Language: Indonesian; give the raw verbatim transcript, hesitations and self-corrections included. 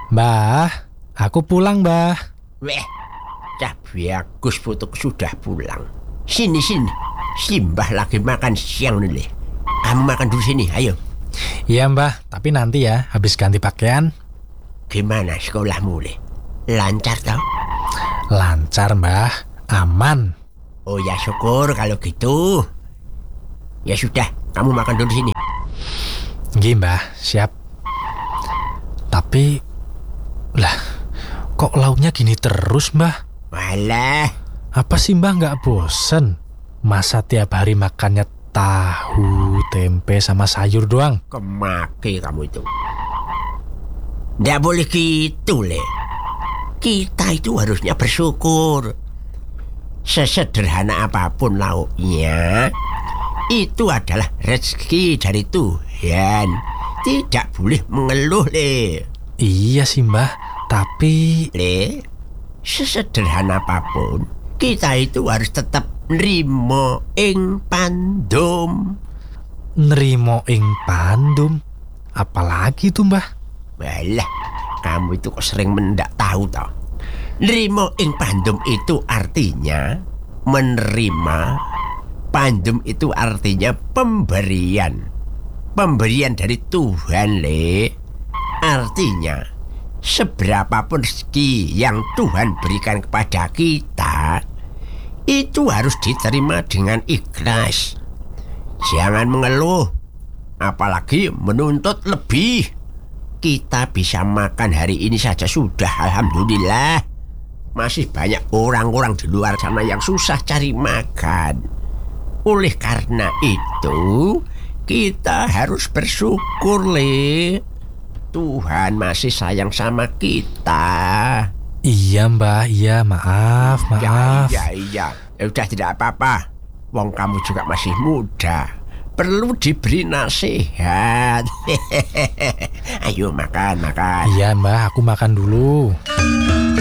Mbah, aku pulang, Mbah. Weh, Cah Bagus putuk sudah pulang. Sini, sini. Simbah lagi makan siang nih. Kamu makan dulu sini, ayo. Iya, Mbah, tapi nanti ya, habis ganti pakaian. Gimana sekolahmu, Le? Lancar tau? Lancar, Mbah. Aman. Oh ya syukur kalau gitu. Ya sudah, kamu makan dulu sini. Nggih, Mbah, siap. Tapi, lah, kok lauknya gini terus, Mbah? Walah, Apa sih, Mbah, nggak bosen? Masa tiap hari makannya tahu, tempe, sama sayur doang? kemaki kamu itu. Nggak boleh gitu, Le. Kita itu harusnya bersyukur. Sesederhana apapun lauknya, itu adalah rezeki dari Tuhan. Tidak boleh mengeluh, Le. Iya sih, Mbah, tapi... Le, sesederhana apapun, kita itu harus tetap nrimo ing pandum. Nerimo ing pandum? Apalagi tuh, Mbah? Walah, kamu itu kok sering mendak tahu toh. Nrimo ing pandum itu artinya menerima. Pandum itu artinya pemberian. Pemberian dari Tuhan, Le. Artinya seberapapun rezeki yang Tuhan berikan kepada kita, itu harus diterima dengan ikhlas. Jangan mengeluh, apalagi menuntut lebih. Kita bisa makan hari ini saja sudah alhamdulillah. Masih banyak orang-orang di luar sana yang susah cari makan. Oleh karena itu, kita harus bersyukur, Le. Tuhan masih sayang sama kita. Iya, Mbah, iya, maaf, maaf. Ya, iya, iya. Ya udah, tidak apa-apa. Wong kamu juga masih muda. Perlu diberi nasihat. Ayo makan, makan. Iya, Mbah, aku makan dulu.